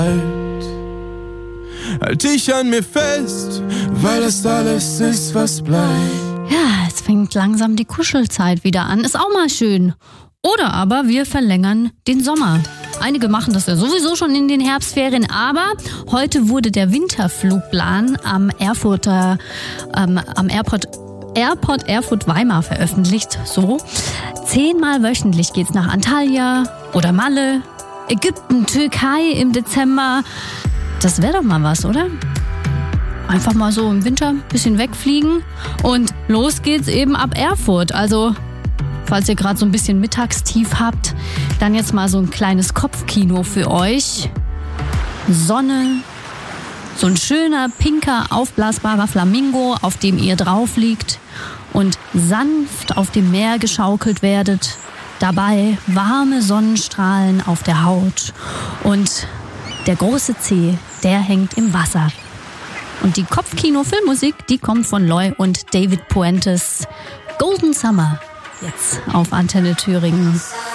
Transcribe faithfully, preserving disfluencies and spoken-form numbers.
Halt dich an mir fest, weil das alles ist, was bleibt. Ja, jetzt fängt langsam die Kuschelzeit wieder an. Ist auch mal schön. Oder aber wir verlängern den Sommer. Einige machen das ja sowieso schon in den Herbstferien, aber heute wurde der Winterflugplan am Erfurter, ähm, am Airport, Airport Erfurt Weimar veröffentlicht. So, zehnmal wöchentlich geht's nach Antalya oder Malle, Ägypten, Türkei im Dezember. Das wäre doch mal was, oder? Einfach mal so im Winter ein bisschen wegfliegen und los geht's eben ab Erfurt. Also, falls ihr gerade so ein bisschen Mittagstief habt, dann jetzt mal so ein kleines Kopfkino für euch. Sonne, so ein schöner, pinker, aufblasbarer Flamingo, auf dem ihr drauf liegt und sanft auf dem Meer geschaukelt werdet. Dabei warme Sonnenstrahlen auf der Haut und der große Zeh, der hängt im Wasser. Und die Kopfkino-Filmmusik, die kommt von Loy und David Puentes. Golden Summer, jetzt auf Antenne Thüringen.